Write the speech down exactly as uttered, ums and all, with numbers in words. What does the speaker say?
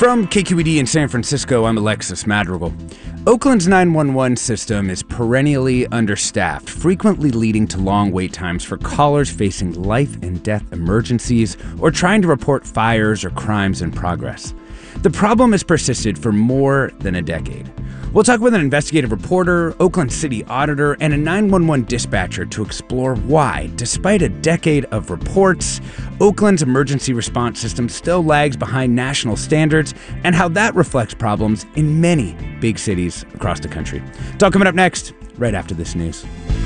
From K Q E D in San Francisco, I'm Alexis Madrigal. Oakland's nine one one system is perennially understaffed, frequently leading to long wait times for callers facing life and death emergencies or trying to report fires or crimes in progress. The problem has persisted for more than a decade. We'll talk with an investigative reporter, Oakland City auditor, and a nine one one dispatcher to explore why, despite a decade of reports, Oakland's emergency response system still lags behind national standards and how that reflects problems in many big cities across the country. It's all coming up next, right after this news.